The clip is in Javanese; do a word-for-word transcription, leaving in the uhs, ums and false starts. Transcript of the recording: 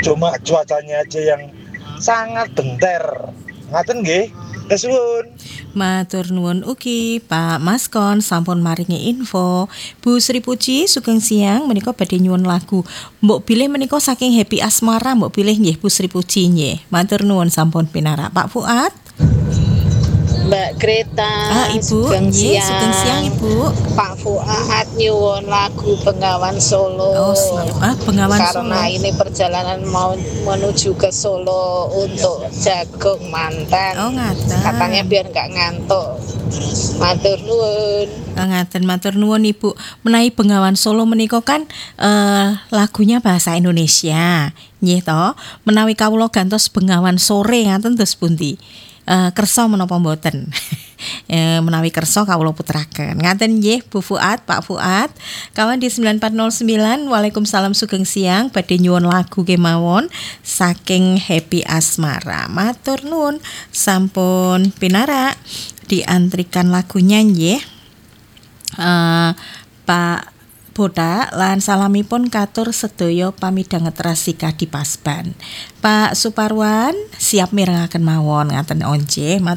cuma cuacanya aja yang sangat benter. Ngaten nggih. Kesuwun. Matur nuwun ugi Pak Maskon sampun maringi info. Bu Sri Puji sugeng siang menika badhe nyuwun lagu. Mbok bilih menika saking Happy Asmara mbok bilih nggih Bu Sri Puji nggih. Matur nuwun sampun pinarak. Pak Fuad. Mbak Greta, Ah, Ibu, sugeng nggih, siang. sugeng siang Ibu. Pak Fuad nyuwun lagu Bengawan Solo. Oh, siap. Ah, Bengawan Karena Solo. ini perjalanan mau menuju ke Solo untuk jagung manten. Oh, ngaten. Katanya biar nggak ngantuk. Matur nuwun. Ngaten matur nuwun Ibu. Menawi Bengawan Solo menika kan eh, lagunya bahasa Indonesia. Nggih to? Menawi kawula gantos Bengawan Sore ngaten terus pundi? Uh, kersa menapa mboten. e, menawi kersa kawula puteraken. Ngaten nggih Bu Fuad, Pak Fuad. Kawan di sembilan empat nol sembilan. Waalaikumsalam sugeng siang. Badhe nyuwun lagu kemawon saking Happy Asmara. Matur nuwun sampun pinarak diantrikan lagunya nggih. Uh, Pak Boda lan salamipun katur sedaya pamidhanget rasika di Pasban. Pak Suparwan siap mirengaken mawon ngaten once.